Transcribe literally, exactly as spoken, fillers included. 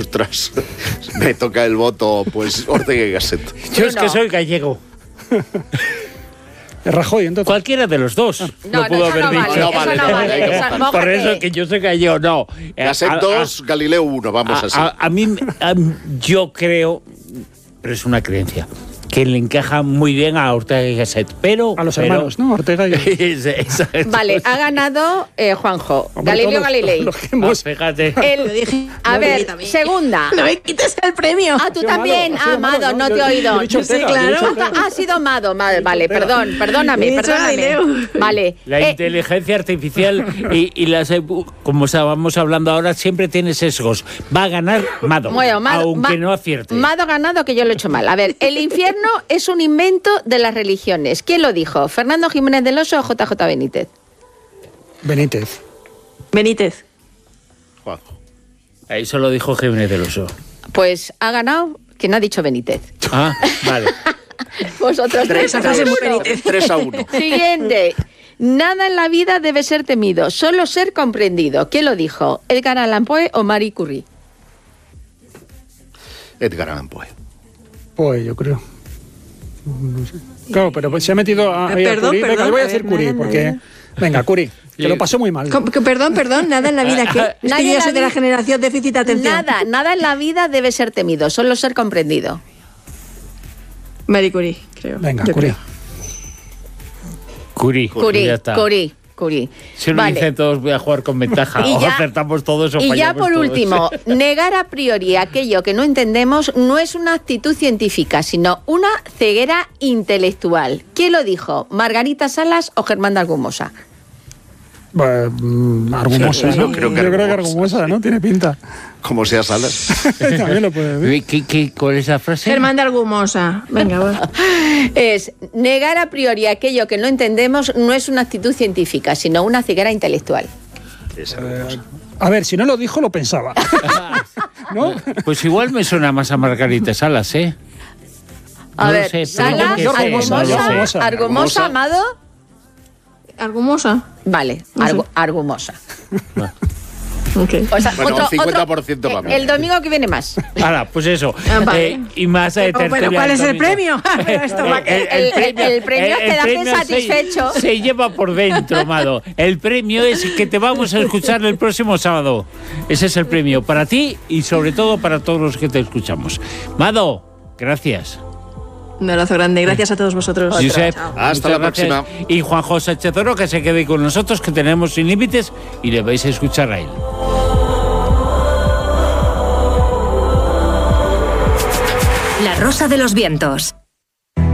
Ostras, me toca el voto, pues Ortega y Gasset. Yo es que soy gallego. Rajoy, entonces. Cualquiera de los dos. No, No pudo no, eso haber no dicho. vale, No eso vale, no no vale. vale, hay que Esa- votar. Por mójate. eso que yo soy gallego, no. Eh, Gasset a- a- dos, Galileo uno, vamos A, así. a- a mí, a- yo creo, pero es una creencia, que le encaja muy bien a Ortega y Gasset, pero... A los pero- hermanos, ¿no? Ortega y... Es- exacto. Vale, ha ganado eh, Juanjo. Hombre, Galileo todos- Galilei. todos los que Ah, hemos- fíjate. El- Lo dije. a Lo ver, dije también. segunda. No me quites el premio. Ah, tú Ha sido también. Mado, ha Ah, sido Mado, Mado, ¿no? no Yo- te he yo he oído. dicho Sí, Ortega, claro. yo he dicho Ortega. Ah, ha sido Mado. Vale, vale, Ortega. perdón, perdóname, He dicho perdóname. Galileo. Vale. La Eh, inteligencia artificial y, y las, eh, como estábamos hablando ahora, siempre tiene sesgos. Va a ganar Mado, Bueno, Mado- aunque Ma- no acierte. Mado ha ganado, que yo lo he hecho mal. A ver, el infierno es un invento de las religiones. ¿Quién lo dijo? ¿Fernando Jiménez del Oso o J J Benítez? Benítez. Benítez. Juanjo. Eso lo dijo Jiménez del Oso. Pues ha ganado quien ha dicho Benítez. Ah, vale. Vosotros tres. Esa frase a muy uno. Benítez. tres a uno. Siguiente. Nada en la vida debe ser temido, solo ser comprendido. ¿Quién lo dijo? ¿Edgar Allan Poe o Marie Curie? Edgar Allan Poe. Pues yo creo. No sé. Claro, pero pues se ha metido a, ahí a Perdón, Curie. Venga, perdón, le voy a a decir ver, Curie, nada, porque... nada. Venga, Curie, que Sí. lo pasó muy mal. Com- que Perdón, perdón, nada en la vida. ¿Qué? Es que Nadie yo en la soy de la vida- generación déficit de atención. Nada, nada en la vida debe ser temido, solo ser comprendido. Marie Curie, creo. Venga, Yo Curie. Curie. Curie, ya está. Curie, Curie. Si lo Vale. dicen todos, voy a jugar con ventaja. Y O ya- acertamos todos o Y ya fallamos por todos. último, negar a priori aquello que no entendemos no es una actitud científica, sino una ceguera intelectual. ¿Quién lo dijo? ¿Margarita Salas o Germán de Argumosa? Pues, mm, Argumosa, Sí, ¿no? yo creo que Yo creo que Argumosa. Argumosa, ¿no? Tiene pinta. Como sea Salas. También lo puede decir. ¿Qué, qué, cuál es la frase? Germán de Argumosa. Venga, va. Es negar a priori aquello que no entendemos no es una actitud científica, sino una ceguera intelectual. Es hermosa. A ver, si no lo dijo, lo pensaba. ¿No? Pues igual me suena más a Margarita Salas, ¿eh? A No lo ver, sé, pero Salas, yo qué sé, Argumosa, no lo sé. Argumosa, Argumosa. Amado. Argumosa. Vale, No sé. Argu- Argumosa. Ok. O sea, Bueno, otro- un cincuenta por otro- ciento para mí. El domingo que viene más. Ahora, pues eso. Ah, vale. Eh, y más de Pero, pero, tertulia ¿cuál el es el domingo. premio? Esto va- El- el- el premio es quedarte premio se- satisfecho. Se, lleva por dentro, Mado. El premio es que te vamos a escuchar el próximo sábado. Ese es el premio para ti y sobre todo para todos los que te escuchamos. Mado, gracias. Un abrazo grande. Gracias a todos vosotros. Josep, Chao. Hasta muchas la gracias. próxima. Y Juan José Chetoro, que se quede con nosotros, que tenemos Sin Límites y le vais a escuchar a él. La Rosa de los Vientos.